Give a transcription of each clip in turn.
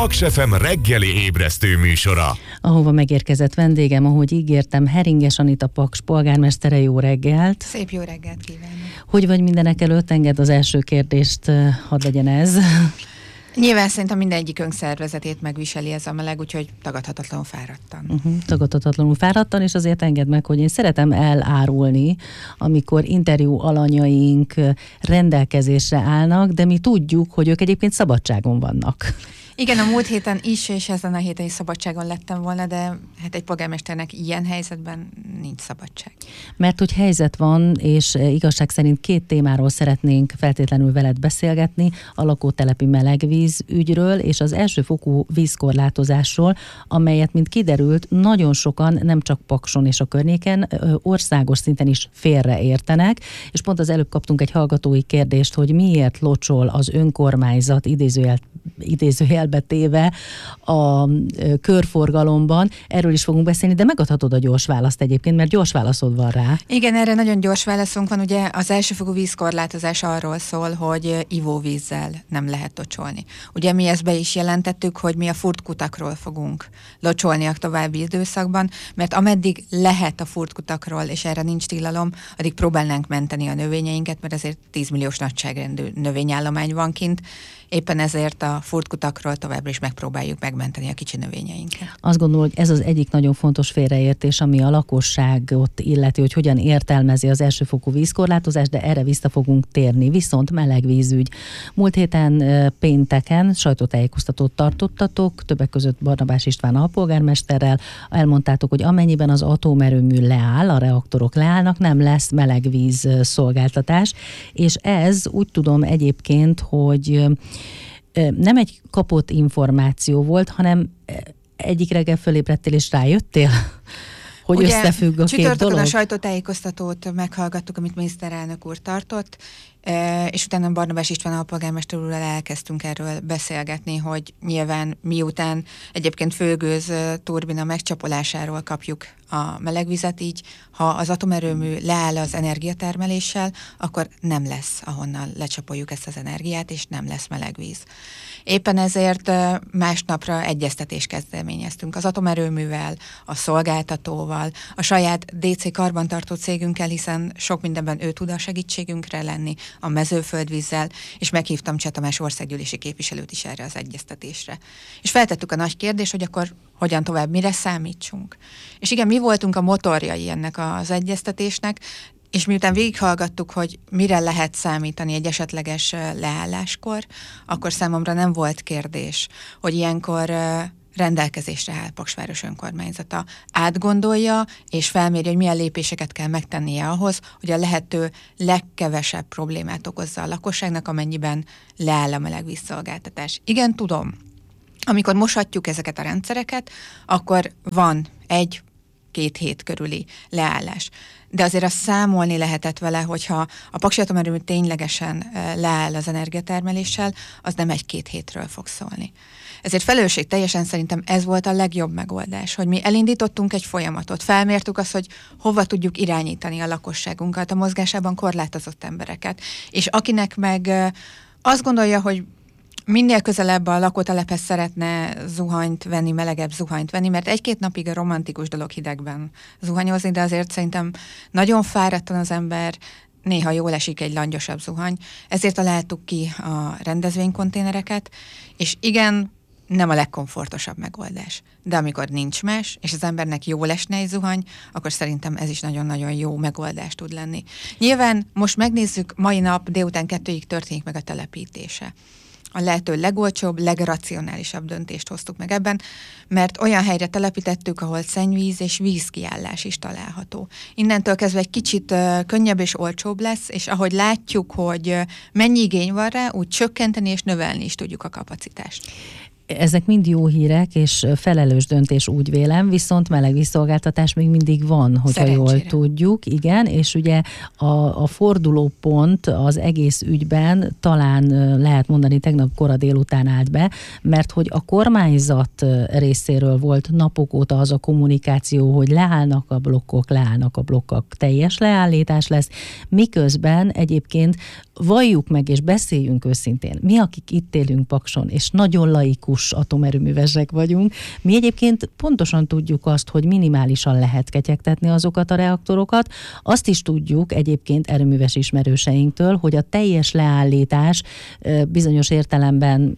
Paks FM reggeli ébresztő műsora. Ahova megérkezett vendégem, ahogy ígértem, Heringes Anita Paks polgármestere, jó reggelt. Szép jó reggelt kívánok. Hogy vagy mindenek előtt? Engedd az első kérdést, hadd legyen ez. Nyilván szerintem mindegyikünk szervezetét megviseli ez a meleg, úgyhogy tagadhatatlanul fáradtan. Tagadhatatlanul fáradtan, és azért engedd meg, hogy én szeretem elárulni, amikor interjú alanyaink rendelkezésre állnak, de mi tudjuk, hogy ők egyébként szabadságon vannak. Igen, a múlt héten is, és ezen a héten is szabadságon lettem volna, de hát egy polgármesternek ilyen helyzetben nincs szabadság. Mert hogy helyzet van, és igazság szerint 2 témáról szeretnénk feltétlenül veled beszélgetni, a lakótelepi melegvíz ügyről, és az elsőfokú vízkorlátozásról, amelyet, mint kiderült, nagyon sokan, nem csak Pakson és a környéken, országos szinten is félreértenek, és pont az előbb kaptunk egy hallgatói kérdést, hogy miért locsol az önkormányzat idézőjelbe téve a körforgalomban. Erről is fogunk beszélni, de megadhatod a gyors választ egyébként, mert gyors válaszod van rá. Igen, erre nagyon gyors válaszunk van. Ugye az elsőfokú vízkorlátozás arról szól, hogy ivóvízzel nem lehet locsolni. Ugye mi ezt be is jelentettük, hogy mi a furtkutakról fogunk locsolni a további időszakban, mert ameddig lehet a furtkutakról, és erre nincs tilalom, addig próbálnánk menteni a növényeinket, mert azért 10 milliós nagyságrendű növényállomány van kint. Éppen ezért a furtkutakról továbbra is megpróbáljuk megmenteni a kicsi növényeinket. Azt gondolom, hogy ez az egyik nagyon fontos félreértés, ami a lakosságot illeti, hogy hogyan értelmezi az elsőfokú vízkorlátozást, de erre vissza fogunk térni. Viszont melegvízügy. Múlt héten pénteken sajtótájékoztatót tartottatok, többek között Barnabás István alpolgármesterrel. Elmondtátok, hogy amennyiben az atomerőmű leáll, a reaktorok leállnak, nem lesz melegvíz szolgáltatás, és ez úgy tudom egyébként, hogy nem egy kapott információ volt, hanem egyik reggel fölébredtél és rájöttél, hogy ugye, összefügg a 2 dolog? Csütörtökön a sajtótájékoztatót meghallgattuk, amit miniszterelnök úr tartott, és utána Barnabás István alpolgármester úrral elkezdtünk erről beszélgetni, hogy nyilván miután egyébként főgőz turbina megcsapolásáról kapjuk a melegvizet, így ha az atomerőmű leáll az energiatermeléssel, akkor nem lesz, ahonnan lecsapoljuk ezt az energiát, és nem lesz melegvíz. Éppen ezért másnapra egyeztetést kezdeményeztünk az atomerőművel, a szolgáltatóval, a saját DC karbantartó cégünkkel, hiszen sok mindenben ő tud a segítségünkre lenni, a mezőföldvízzel, és meghívtam Cseh Tamás országgyűlési képviselőt is erre az egyeztetésre. És feltettük a nagy kérdést, hogy akkor hogyan tovább, mire számítsunk. És igen, mi voltunk a motorjai ennek az egyeztetésnek, és miután végighallgattuk, hogy mire lehet számítani egy esetleges leálláskor, akkor számomra nem volt kérdés, hogy ilyenkor rendelkezésre áll Paksváros önkormányzata. Átgondolja és felméri, hogy milyen lépéseket kell megtennie ahhoz, hogy a lehető legkevesebb problémát okozza a lakosságnak, amennyiben leáll a melegvízszolgáltatás. Igen, tudom. Amikor moshatjuk ezeket a rendszereket, akkor van 1-2 hét körüli leállás. De azért azt számolni lehetett vele, hogyha a paksi atomerőmű ténylegesen leáll az energiatermeléssel, az nem 1-2 hétről fog szólni. Ezért felelősségteljesen szerintem ez volt a legjobb megoldás, hogy mi elindítottunk egy folyamatot, felmértük azt, hogy hova tudjuk irányítani a lakosságunkat, a mozgásában korlátozott embereket. És akinek meg azt gondolja, hogy minél közelebb a lakótelephez szeretne zuhanyt venni, melegebb zuhanyt venni, mert 1-2 napig a romantikus dolog hidegben zuhanyozni, de azért szerintem nagyon fáradtan az ember, néha jól esik egy langyosabb zuhany. Ezért találtuk ki a rendezvénykonténereket, és igen, nem a legkomfortosabb megoldás. De amikor nincs más, és az embernek jól esne egy zuhany, akkor szerintem ez is nagyon-nagyon jó megoldás tud lenni. Nyilván most megnézzük, mai nap délután 2-ig történik meg a telepítése. A lehető legolcsóbb, legracionálisabb döntést hoztuk meg ebben, mert olyan helyre telepítettük, ahol szennyvíz és vízkiállás is található. Innentől kezdve egy kicsit könnyebb és olcsóbb lesz, és ahogy látjuk, hogy mennyi igény van rá, úgy csökkenteni és növelni is tudjuk a kapacitást. Ezek mind jó hírek, és felelős döntés, úgy vélem, viszont melegvízszolgáltatás még mindig van, hogyha jól tudjuk, igen, és ugye a fordulópont az egész ügyben talán lehet mondani tegnap kora délután állt be, mert hogy a kormányzat részéről volt napok óta az a kommunikáció, hogy leállnak a blokkok, teljes leállítás lesz, miközben egyébként valljuk meg és beszéljünk őszintén, mi, akik itt élünk Pakson, és nagyon laikus valós atomerőművesek vagyunk. Mi egyébként pontosan tudjuk azt, hogy minimálisan lehet ketyegtetni azokat a reaktorokat. Azt is tudjuk egyébként erőműves ismerőseinktől, hogy a teljes leállítás bizonyos értelemben,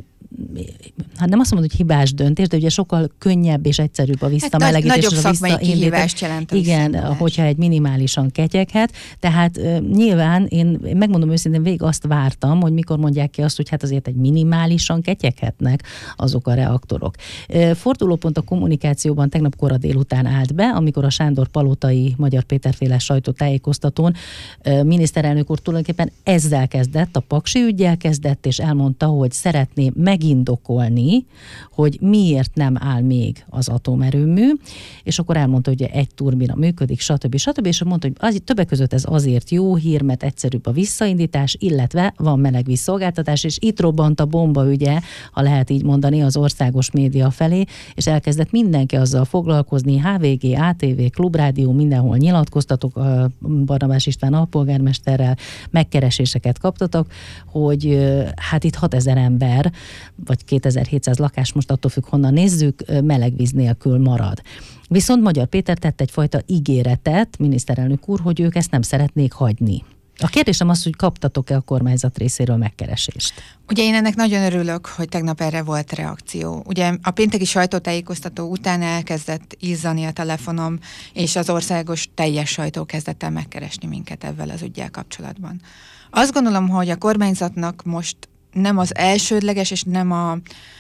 hát nem azt mondom, hogy hibás döntés, de ugye sokkal könnyebb és egyszerűbb a visszamelegítés. Nagyobb szakmai kihívást jelent. Igen, hogyha egy minimálisan ketyeghet. Tehát nyilván én megmondom őszintén, végig azt vártam, hogy mikor mondják ki azt, hogy hát azért egy minimálisan ketyeghetnek azok a reaktorok. Fordulópont a kommunikációban tegnap kora délután állt be, amikor a Sándor Palotai Magyar Péter-féle sajtótájékoztatón miniszterelnök úr tulajdonképpen ezzel kezdett, a Paksi üggyel kezdett, és elmondta, hogy szeretné megindokolni, hogy miért nem áll még az atomerőmű, és akkor elmondta, hogy egy turbina működik, stb. És mondta, hogy többek között ez azért jó hír, mert egyszerűbb a visszaindítás, illetve van melegvízszolgáltatás, és itt robbant a bomba ügye, ha lehet így mondani, az országos média felé, és elkezdett mindenki azzal foglalkozni, HVG, ATV, Klubrádió, mindenhol nyilatkoztatok, Barnabás István alpolgármesterrel, megkereséseket kaptatok, hogy hát itt 6000 ember, vagy 2700 lakás, most attól függ, honnan nézzük, melegvíz nélkül marad. Viszont Magyar Péter tett egyfajta ígéretet, miniszterelnök úr, hogy ők ezt nem szeretnék hagyni. A kérdésem az, hogy kaptatok-e a kormányzat részéről megkeresést? Ugye én ennek nagyon örülök, hogy tegnap erre volt reakció. Ugye a pénteki sajtótájékoztató után elkezdett izzani a telefonom, és az országos teljes sajtó kezdett el megkeresni minket ezzel az üggyel kapcsolatban. Azt gondolom, hogy a kormányzatnak most nem az elsődleges és nem a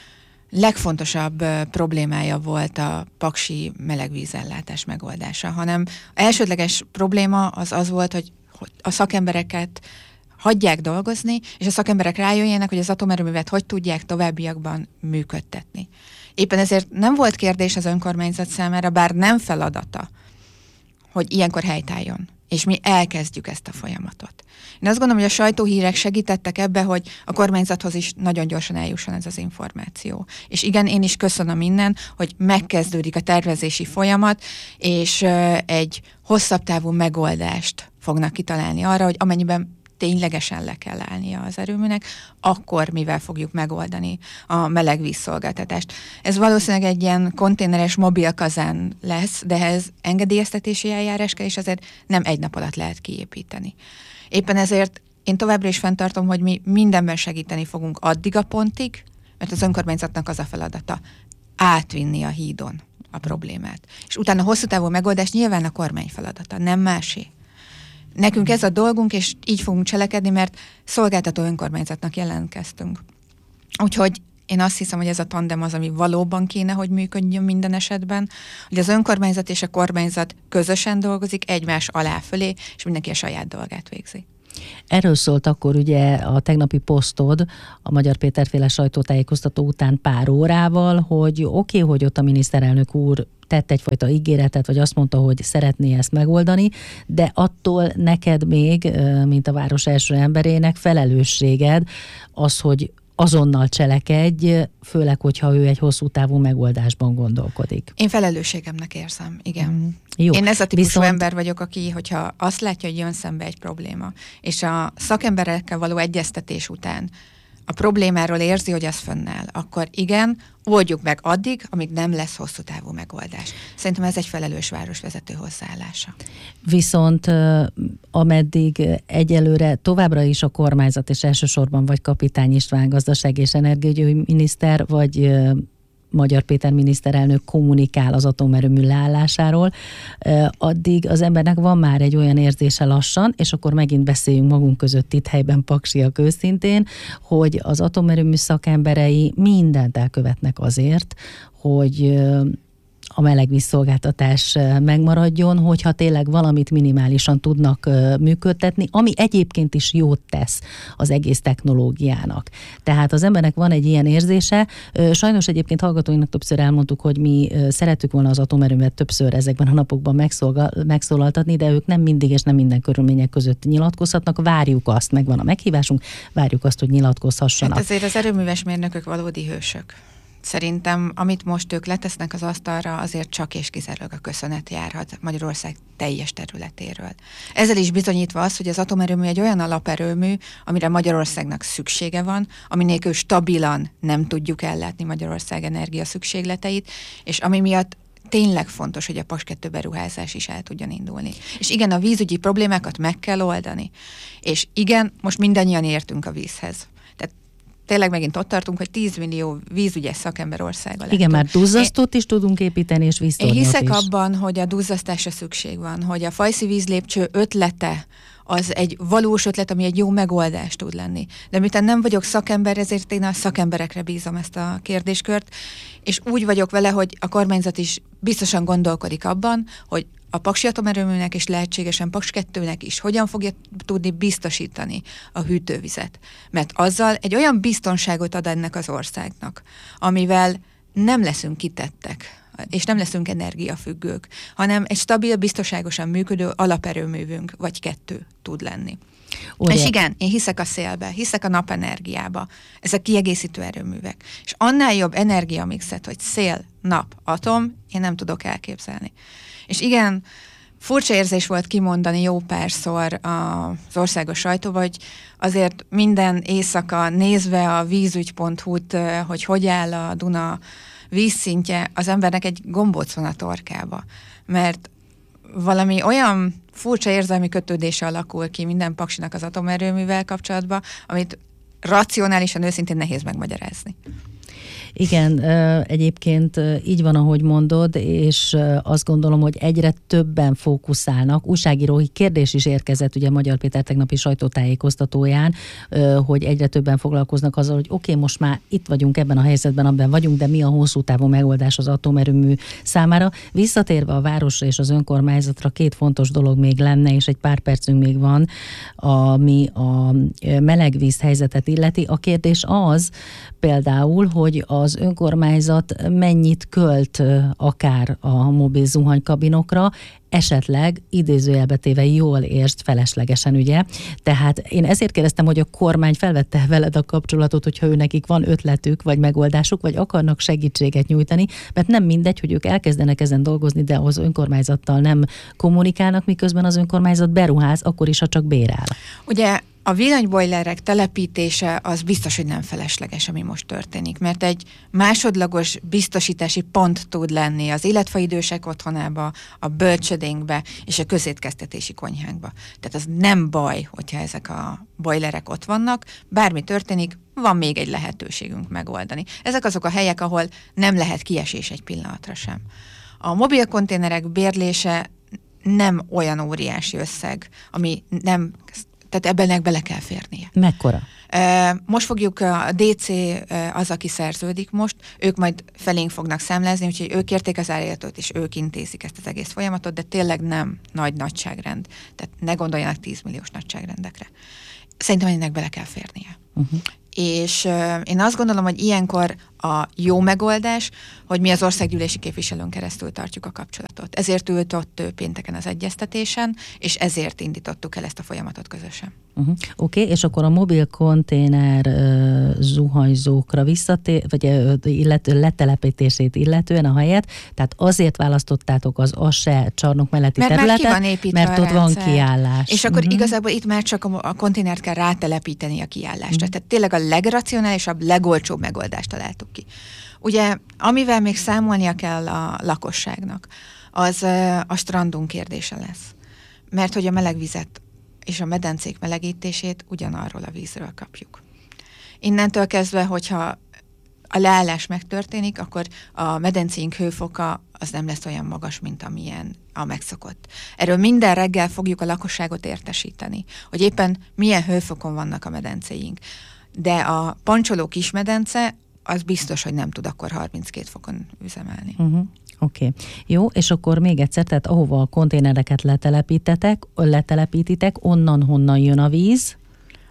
legfontosabb problémája volt a paksi melegvízellátás megoldása, hanem elsődleges probléma az volt, hogy a szakembereket hagyják dolgozni, és a szakemberek rájöjjenek, hogy az atomerőművet hogy tudják továbbiakban működtetni. Éppen ezért nem volt kérdés az önkormányzat számára, bár nem feladata, hogy ilyenkor helytálljon, és mi elkezdjük ezt a folyamatot. Én azt gondolom, hogy a sajtóhírek segítettek ebbe, hogy a kormányzathoz is nagyon gyorsan eljusson ez az információ. És igen, én is köszönöm innen, hogy megkezdődik a tervezési folyamat, és egy hosszabb távú megoldást fognak kitalálni arra, hogy amennyiben ténylegesen le kell állnia az erőműnek, akkor mivel fogjuk megoldani a melegvízszolgáltatást. Ez valószínűleg egy ilyen konténeres mobilkazán lesz, de ez engedélyeztetési eljárás kell, és azért nem egy nap alatt lehet kiépíteni. Éppen ezért én továbbra is fenntartom, hogy mi mindenben segíteni fogunk addig a pontig, mert az önkormányzatnak az a feladata átvinni a hídon a problémát. És utána a hosszú távú megoldás nyilván a kormány feladata, nem másé. Nekünk ez a dolgunk, és így fogunk cselekedni, mert szolgáltató önkormányzatnak jelentkeztünk. Úgyhogy én azt hiszem, hogy ez a tandem az, ami valóban kéne, hogy működjön minden esetben, hogy az önkormányzat és a kormányzat közösen dolgozik, egymás alá fölé, és mindenki a saját dolgát végzi. Erről szólt akkor ugye a tegnapi posztod a Magyar Péter-féle sajtótájékoztató után pár órával, hogy oké, hogy ott a miniszterelnök úr tett egyfajta ígéretet, vagy azt mondta, hogy szeretné ezt megoldani, de attól neked még, mint a város első emberének felelősséged az, hogy azonnal cselekedj, főleg, hogyha ő egy hosszú távú megoldásban gondolkodik. Én felelősségemnek érzem, igen. Jó. Én ez a típusú ember vagyok, aki, hogyha azt látja, hogy jön szembe egy probléma, és a szakemberekkel való egyeztetés után a problémáról érzi, hogy az fönnáll, akkor igen, oldjuk meg addig, amíg nem lesz hosszú távú megoldás. Szerintem ez egy felelős városvezető hozzáállása. Viszont ameddig egyelőre továbbra is a kormányzat, és elsősorban vagy Kapitány István gazdaság és energiaügyi miniszter, vagy Magyar Péter miniszterelnök kommunikál az atomerőmű leállásáról, addig az embernek van már egy olyan érzése lassan, és akkor megint beszéljünk magunk között itt helyben paksiak őszintén, hogy az atomerőmű szakemberei mindent elkövetnek azért, hogy a melegvízszolgáltatás megmaradjon, hogyha tényleg valamit minimálisan tudnak működtetni, ami egyébként is jót tesz az egész technológiának. Tehát az embernek van egy ilyen érzése. Sajnos egyébként hallgatóinknak többször elmondtuk, hogy mi szerettük volna az atomerőmet többször ezekben a napokban megszólaltatni, de ők nem mindig és nem minden körülmények között nyilatkozhatnak. Várjuk azt, megvan a meghívásunk, várjuk azt, hogy nyilatkozhassanak. Hát azért az erőműves mérnökök valódi hősök. Szerintem, amit most ők letesznek az asztalra, azért csak és kizárólag a köszönet járhat Magyarország teljes területéről. Ezzel is bizonyítva az, hogy az atomerőmű egy olyan alaperőmű, amire Magyarországnak szüksége van, ami nélkül stabilan nem tudjuk ellátni Magyarország energia szükségleteit, és ami miatt tényleg fontos, hogy a Paks 2 beruházás is el tudjon indulni. És igen, a vízügyi problémákat meg kell oldani. És igen, most mindannyian értünk a vízhez. Tehát tényleg megint ott tartunk, hogy 10 millió vízügyes szakember országa lettunk. Igen, már duzzasztót is tudunk építeni, és víztornyot is. Én hiszek abban, hogy a duzzasztásra szükség van, hogy a Fajszi vízlépcső ötlete az egy valós ötlet, ami egy jó megoldás tud lenni. De miután nem vagyok szakember, ezért én a szakemberekre bízom ezt a kérdéskört, és úgy vagyok vele, hogy a kormányzat is biztosan gondolkodik abban, hogy a Paksi atomerőműnek és lehetségesen Paks 2-nek is hogyan fogja tudni biztosítani a hűtővizet. Mert azzal egy olyan biztonságot ad ennek az országnak, amivel nem leszünk kitettek, és nem leszünk energiafüggők, hanem egy stabil, biztonságosan működő alaperőművünk, vagy 2 tud lenni. Ugye. És igen, én hiszek a szélbe, hiszek a napenergiába, ezek kiegészítő erőművek. És annál jobb energiamixet, hogy szél, nap, atom, én nem tudok elképzelni. És igen, furcsa érzés volt kimondani jó párszor az országos sajtóba, hogy azért minden éjszaka nézve a vízügy.hu-t, hogy áll a Duna vízszintje, az embernek egy gombóc van a torkába. Mert valami olyan furcsa érzelmi kötődése alakul ki minden paksinak az atomerőművel kapcsolatban, amit racionálisan, őszintén nehéz megmagyarázni. Igen, egyébként így van, ahogy mondod, és azt gondolom, hogy egyre többen fókuszálnak. Újságírói kérdés is érkezett ugye Magyar Péter tegnapi sajtótájékoztatóján, hogy egyre többen foglalkoznak azzal, hogy oké, most már itt vagyunk ebben a helyzetben, abban vagyunk, de mi a hosszú távú megoldás az atomerőmű számára. Visszatérve a városra és az önkormányzatra, 2 fontos dolog még lenne, és egy pár percünk még van, ami a melegvíz helyzetet illeti. A kérdés az például, hogy az önkormányzat mennyit költ akár a mobil zuhanykabinokra, esetleg idézőjelbe téve jól értsd feleslegesen, ugye? Tehát én ezért kérdeztem, hogy a kormány felvette veled a kapcsolatot, hogyha ő nekik van ötletük, vagy megoldásuk, vagy akarnak segítséget nyújtani, mert nem mindegy, hogy ők elkezdenek ezen dolgozni, de az önkormányzattal nem kommunikálnak, miközben az önkormányzat beruház, akkor is, ha csak bérel. Ugye a villanybojlerek telepítése az biztos, hogy nem felesleges, ami most történik, mert egy másodlagos biztosítási pont tud lenni az életfaidősek otthonába, a bölcsödénkbe és a közétkeztetési konyhánkba. Tehát az nem baj, hogyha ezek a bojlerek ott vannak, bármi történik, van még egy lehetőségünk megoldani. Ezek azok a helyek, ahol nem lehet kiesés egy pillanatra sem. A mobil konténerek bérlése nem olyan óriási összeg, ami nem... Tehát ebben bele kell férnie. Mekkora? Most fogjuk, a DC az, aki szerződik most, ők majd felénk fognak számlázni, úgyhogy ők érték az áriratot, és ők intézik ezt az egész folyamatot, de tényleg nem nagy nagyságrend. Tehát ne gondoljanak 10 milliós nagyságrendekre. Szerintem ennek bele kell férnie. És én azt gondolom, hogy ilyenkor a jó megoldás, hogy mi az országgyűlési képviselőn keresztül tartjuk a kapcsolatot. Ezért ült ott pénteken az egyeztetésen, és ezért indítottuk el ezt a folyamatot közösen. Oké, és akkor a mobil konténer zuhanyzókra letelepítését illetően a helyet, tehát azért választottátok az ASE csarnok melletti területet, mert ott van kiállás. És akkor igazából itt már csak a konténert kell rátelepíteni a kiállásra. Tehát tényleg a legracionálisabb, legolcsóbb megoldást találtuk ki. Ugye, amivel még számolnia kell a lakosságnak, az a strandunk kérdése lesz. Mert hogy a melegvizet és a medencék melegítését ugyanarról a vízről kapjuk. Innentől kezdve, hogyha a leállás megtörténik, akkor a medencénk hőfoka az nem lesz olyan magas, mint amilyen a megszokott. Erről minden reggel fogjuk a lakosságot értesíteni, hogy éppen milyen hőfokon vannak a medencéink. De a Pancsoló kismedence az biztos, hogy nem tud akkor 32 fokon üzemelni. Oké. Jó, és akkor még egyszer, tehát ahova a konténereket letelepítitek, onnan honnan jön a víz?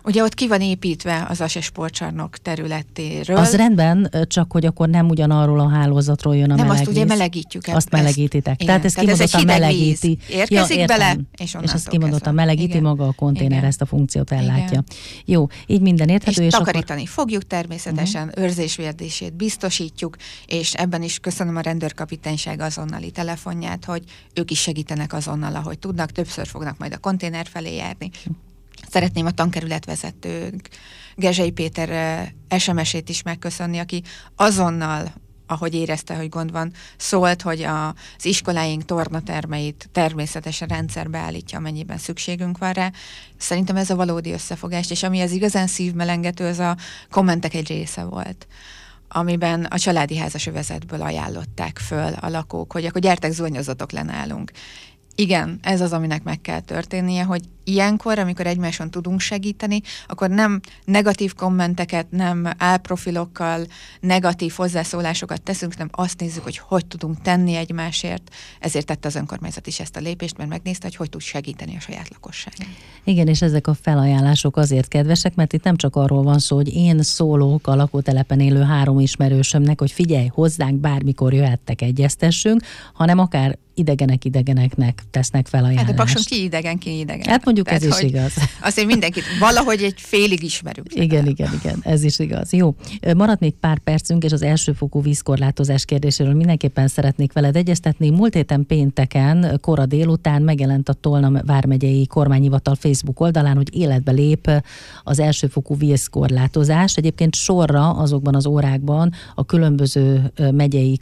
Ugye ott ki van építve az ASE sportcsarnok területéről. Az rendben, csak hogy akkor nem ugyanarról a hálózatról jön a meleg víz. Nem, azt ugye melegítjük. Azt melegítitek. Igen. Tehát ez kimondottan melegíti. Érkezik bele, és ez kimondottan melegíti, igen. Maga a konténer. Igen. Ezt a funkciót ellátja. Igen. Jó, így minden érthető. És takarítani fogjuk természetesen, őrzésvédését biztosítjuk, és ebben is köszönöm a rendőrkapitányság azonnali telefonját, hogy ők is segítenek azonnal, ahogy tudnak, többször fognak majd a konténer felé járni. Szeretném a tankerületvezetőnk Gezsei Péter SMS-ét is megköszönni, aki azonnal, ahogy érezte, hogy gond van, szólt, hogy az iskoláink tornatermeit természetesen rendszerbe állítja, amennyiben szükségünk van rá. Szerintem ez a valódi összefogás, és ami az igazán szívmelengető, az a kommentek egy része volt, amiben a családi házas övezetből ajánlották föl a lakók, hogy akkor gyertek, zuhanyozatok le nálunk. Igen, ez az, aminek meg kell történnie, hogy ilyenkor, amikor egymáson tudunk segíteni, akkor nem negatív kommenteket, nem álprofilokkal, negatív hozzászólásokat teszünk, hanem azt nézzük, hogy tudunk tenni egymásért. Ezért tette az önkormányzat is ezt a lépést, mert megnézte, hogy tud segíteni a saját lakosságát. Igen, és ezek a felajánlások azért kedvesek, mert itt nem csak arról van szó, hogy én szólok a lakótelepen élő 3 ismerősömnek, hogy figyelj, hozzánk bármikor jöhettek, egyeztessünk, hanem akár idegeneknek tesznek felajánlást. Hát de Pakson ki idegen. Hát mondjuk tehát, ez is igaz. Azért mindenkit valahogy egy félig ismerünk. Igen, ez is igaz. Jó, maradt még pár percünk, és az elsőfokú vízkorlátozás kérdéséről mindenképpen szeretnék veled egyeztetni. Múlt héten pénteken, kora délután megjelent a Tolna vármegyei kormányhivatal Facebook oldalán, hogy életbe lép az elsőfokú vízkorlátozás. Egyébként sorra azokban az órákban a különböző megyei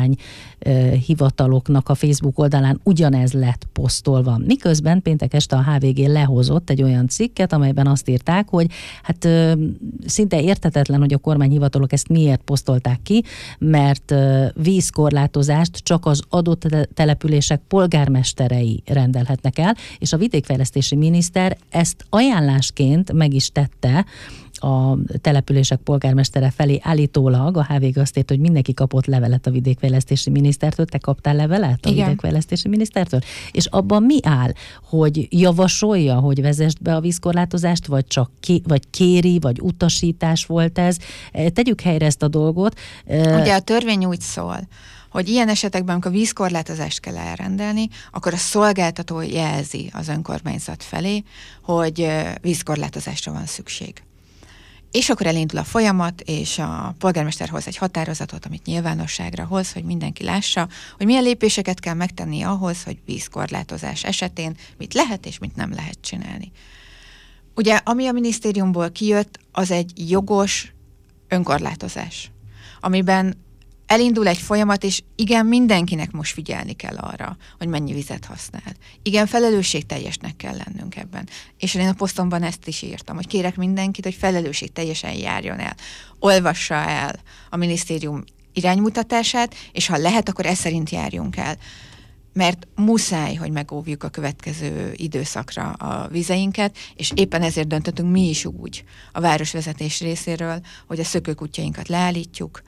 kormányhivataloknak a Facebook oldalán ugyanez lett posztolva. Miközben péntek este a HVG lehozott egy olyan cikket, amelyben azt írták, hogy hát szinte érthetetlen, hogy a kormányhivatalok ezt miért posztolták ki, mert vízkorlátozást csak az adott települések polgármesterei rendelhetnek el, és a vidékfejlesztési miniszter ezt ajánlásként meg is tette a települések polgármestere felé. Állítólag a HVG azt írt, hogy mindenki kapott levelet a vidékfejlesztési minisztertől. Te kaptál levelet a vidékfejlesztési minisztertől? És abban mi áll? Hogy javasolja, hogy vezesd be a vízkorlátozást, vagy csak vagy kéri, vagy utasítás volt ez? Tegyük helyre ezt a dolgot. Ugye a törvény úgy szól, hogy ilyen esetekben, amikor vízkorlátozást kell elrendelni, akkor a szolgáltató jelzi az önkormányzat felé, hogy vízkorlátozásra van szükség. És akkor elindul a folyamat, és a polgármester hoz egy határozatot, amit nyilvánosságra hoz, hogy mindenki lássa, hogy milyen lépéseket kell megtenni ahhoz, hogy vízkorlátozás esetén mit lehet és mit nem lehet csinálni. Ugye, ami a minisztériumból kijött, az egy jogos önkorlátozás, amiben elindul egy folyamat, és igen, mindenkinek most figyelni kell arra, hogy mennyi vizet használ. Igen, felelősségteljesnek kell lennünk ebben. És én a posztomban ezt is írtam, hogy kérek mindenkit, hogy felelősségteljesen járjon el. Olvassa el a minisztérium iránymutatását, és ha lehet, akkor ez szerint járjunk el. Mert muszáj, hogy megóvjuk a következő időszakra a vizeinket, és éppen ezért döntöttünk mi is úgy a városvezetés részéről, hogy a szökőkutyáinkat leállítjuk,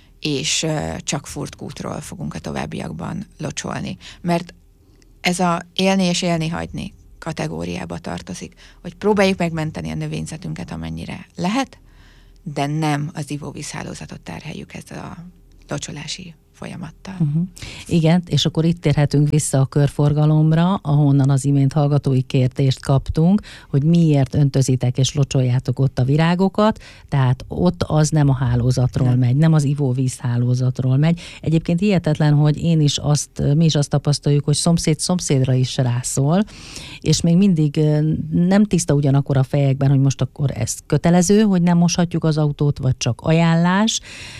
és csak furtkútról fogunk a továbbiakban locsolni. Mert ez a élni és élni hagyni kategóriába tartozik, hogy próbáljuk megmenteni a növényzetünket, amennyire lehet, de nem az ivóvízhálózatot terheljük ezzel a locsolási folyamattal. Igen, és akkor itt térhetünk vissza a körforgalomra, ahonnan az imént hallgatói kérdést kaptunk, hogy miért öntözitek és locsoljátok ott a virágokat, tehát ott az nem a hálózatról megy, nem az ivóvíz hálózatról megy. Egyébként hihetetlen, hogy mi is azt tapasztaljuk, hogy szomszéd szomszédra is rászól, és még mindig nem tiszta ugyanakkor a fejekben, hogy most akkor ez kötelező, hogy nem moshatjuk az autót, vagy csak ajánlás,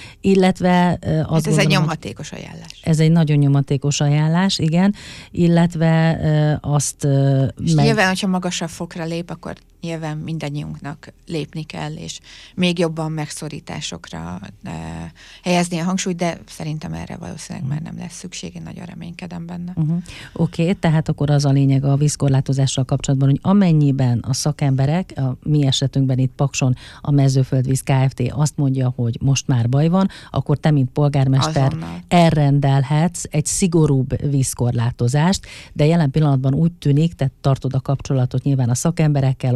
illetve ez egy nyomatékos ajánlás. Ez egy nagyon nyomatékos ajánlás, igen, illetve azt... Nyilván, hogyha magasabb fokra lép, akkor nyilván mindannyiunknak lépni kell, és még jobban megszorításokra helyezni a hangsúlyt, de szerintem erre valószínűleg már nem lesz szükség, én nagyon reménykedem benne. Oké, tehát akkor az a lényeg a vízkorlátozással kapcsolatban, hogy amennyiben a szakemberek, a mi esetünkben itt Pakson a Mezőföldvíz Kft. Azt mondja, hogy most már baj van, akkor te, mint polgármester elrendelhetsz egy szigorúbb vízkorlátozást, de jelen pillanatban úgy tűnik, te tartod a kapcsolatot nyilván a szakemberekkel, hogy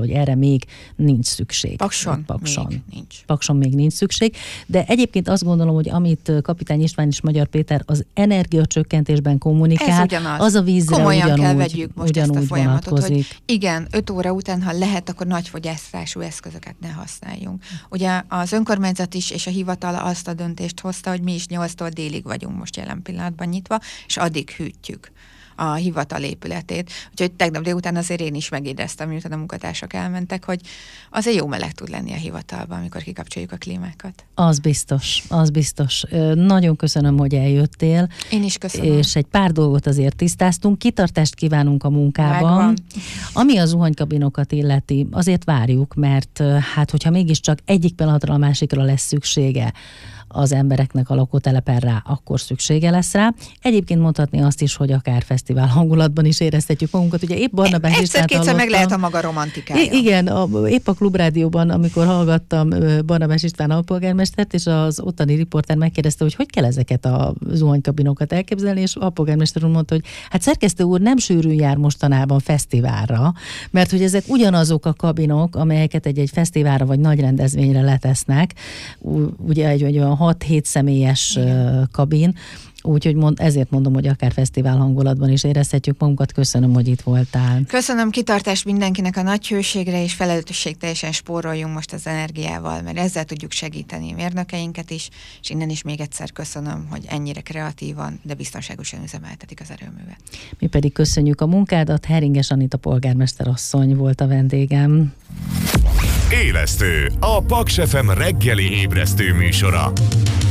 hogy erre még nincs szükség. Pakson még nincs. Pakson még nincs szükség, de egyébként azt gondolom, hogy amit Kapitány István és Magyar Péter az energiacsökkentésben kommunikál, az a vízre komolyan kell vegyük most ezt a folyamatot, vonatkozik. hogy igen, 5 óra után, ha lehet, akkor nagy fogyasztású eszközöket ne használjunk. Ugye az önkormányzat is és a hivatal azt a döntést hozta, hogy mi is 8-tól délig vagyunk most jelen pillanatban nyitva, és addig hűtjük a hivatal épületét. Úgyhogy tegnap délután azért én is megéreztem, miután a munkatársak elmentek, hogy azért jó meleg tud lenni a hivatalban, amikor kikapcsoljuk a klímákat. Az biztos, az biztos. Nagyon köszönöm, hogy eljöttél. Én is köszönöm. És egy pár dolgot azért tisztáztunk. Kitartást kívánunk a munkában. Megvan. Ami a zuhanykabinokat illeti, azért várjuk, mert hát hogyha mégiscsak egyik pillanatra a másikra lesz szüksége az embereknek a lakótelepen rá, akkor szüksége lesz rá. Egyébként mondhatni azt is, hogy akár fesztivál hangulatban is éreztetjük magunkat. Ugye épp Barnabás Istvánt egyszer-kétszer meg lehet a maga romantikája. Igen, épp a Klubrádióban, amikor hallgattam Barnabás István alpolgármestert, és az ottani riporter megkérdezte, hogy kell ezeket a zuhanykabinokat elképzelni, és a alpolgármester úr mondta, hogy hát szerkesztő úr nem sűrűn jár mostanában fesztiválra, mert hogy ezek ugyanazok a kabinok, amelyeket egy fesztiválra vagy nagy rendezvényre letesznek, ugye egy olyan 6-7 személyes kabin, úgyhogy ezért mondom, hogy akár fesztivál hangulatban is érezhetjük magunkat. Köszönöm, hogy itt voltál. Köszönöm, kitartást mindenkinek a nagy hőségre, és felelősségteljesen spóroljunk most az energiával, mert ezzel tudjuk segíteni a mérnökeinket is, és innen is még egyszer köszönöm, hogy ennyire kreatívan, de biztonságosan üzemeltetik az erőművet. Mi pedig köszönjük a munkádat. Heringes Anita polgármester asszony volt a vendégem. Élesztő, a Paks FM reggeli ébresztő műsora.